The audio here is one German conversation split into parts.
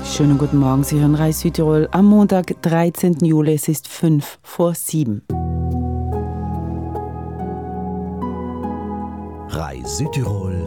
Schönen guten Morgen, Sie hören Reis Südtirol am Montag, 13. Juli, es ist 5:05. Reis Südtirol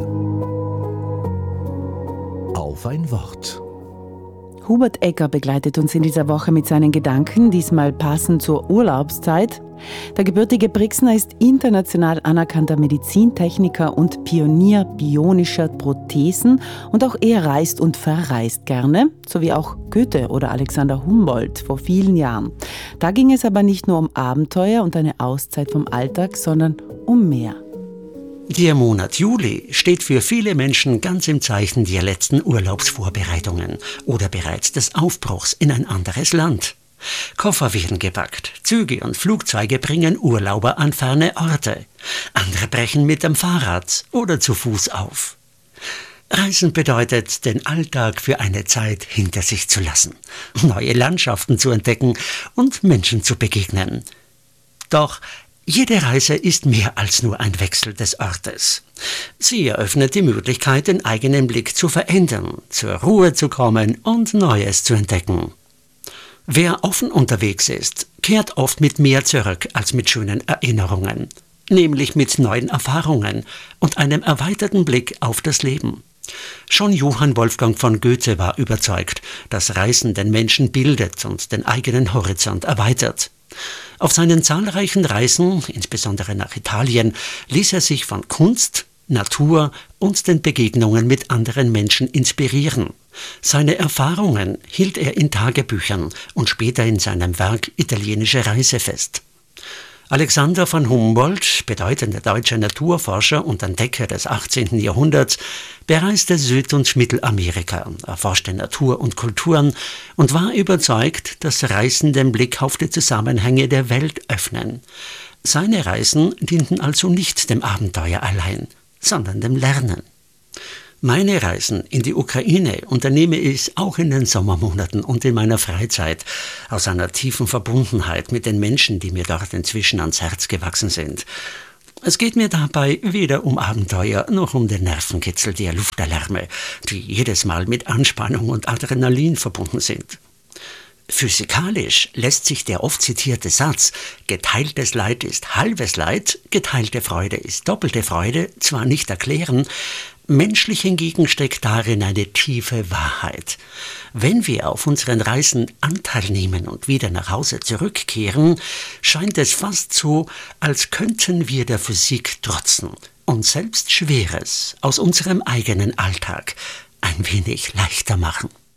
auf ein Wort. Hubert Egger begleitet uns in dieser Woche mit seinen Gedanken, diesmal passend zur Urlaubszeit. Der gebürtige Brixner ist international anerkannter Medizintechniker und Pionier bionischer Prothesen und auch er reist und verreist gerne, so wie auch Goethe oder Alexander Humboldt vor vielen Jahren. Da ging es aber nicht nur um Abenteuer und eine Auszeit vom Alltag, sondern um mehr. Der Monat Juli steht für viele Menschen ganz im Zeichen der letzten Urlaubsvorbereitungen oder bereits des Aufbruchs in ein anderes Land. Koffer werden gepackt, Züge und Flugzeuge bringen Urlauber an ferne Orte. Andere brechen mit dem Fahrrad oder zu Fuß auf. Reisen bedeutet, den Alltag für eine Zeit hinter sich zu lassen, neue Landschaften zu entdecken und Menschen zu begegnen. Doch jede Reise ist mehr als nur ein Wechsel des Ortes. Sie eröffnet die Möglichkeit, den eigenen Blick zu verändern, zur Ruhe zu kommen und Neues zu entdecken. Wer offen unterwegs ist, kehrt oft mit mehr zurück als mit schönen Erinnerungen, nämlich mit neuen Erfahrungen und einem erweiterten Blick auf das Leben. Schon Johann Wolfgang von Goethe war überzeugt, dass Reisen den Menschen bildet und den eigenen Horizont erweitert. Auf seinen zahlreichen Reisen, insbesondere nach Italien, ließ er sich von Kunst, Natur und den Begegnungen mit anderen Menschen inspirieren. Seine Erfahrungen hielt er in Tagebüchern und später in seinem Werk Italienische Reise fest. Alexander von Humboldt, bedeutender deutscher Naturforscher und Entdecker des 18. Jahrhunderts, bereiste Süd- und Mittelamerika, erforschte Natur und Kulturen und war überzeugt, dass Reisen den Blick auf die Zusammenhänge der Welt öffnen. Seine Reisen dienten also nicht dem Abenteuer allein, sondern dem Lernen. Meine Reisen in die Ukraine unternehme ich auch in den Sommermonaten und in meiner Freizeit, aus einer tiefen Verbundenheit mit den Menschen, die mir dort inzwischen ans Herz gewachsen sind. Es geht mir dabei weder um Abenteuer noch um den Nervenkitzel der Luftalarme, die jedes Mal mit Anspannung und Adrenalin verbunden sind. Physikalisch lässt sich der oft zitierte Satz »Geteiltes Leid ist halbes Leid, geteilte Freude ist doppelte Freude« zwar nicht erklären, menschlich hingegen steckt darin eine tiefe Wahrheit. Wenn wir auf unseren Reisen Anteil nehmen und wieder nach Hause zurückkehren, scheint es fast so, als könnten wir der Physik trotzen und selbst Schweres aus unserem eigenen Alltag ein wenig leichter machen.